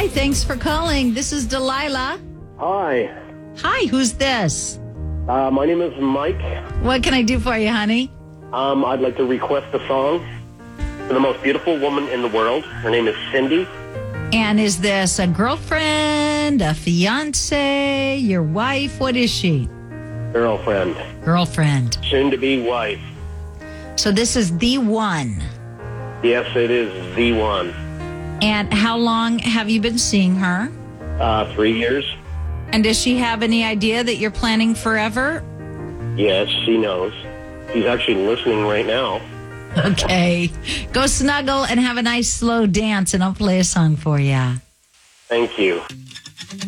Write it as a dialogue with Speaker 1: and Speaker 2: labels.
Speaker 1: Hi, thanks for calling. This is Delilah.
Speaker 2: Hi,
Speaker 1: Hi, who's this?
Speaker 2: my name is Mike.
Speaker 1: What can I do for you, honey?
Speaker 2: I'd like to request a song for the most beautiful woman in the world. Her name is Cindy.
Speaker 1: And is this a girlfriend, a fiance, your wife? What is she?
Speaker 2: Girlfriend.
Speaker 1: Girlfriend.
Speaker 2: Soon to be wife.
Speaker 1: So this is the one.
Speaker 2: Yes, it is the one.
Speaker 1: And how long have you been seeing her?
Speaker 2: 3 years.
Speaker 1: And does she have any idea that you're planning forever?
Speaker 2: Yes, she knows. She's actually listening right now.
Speaker 1: Okay. Go snuggle and have a nice slow dance, and I'll play a song for you.
Speaker 2: Thank you.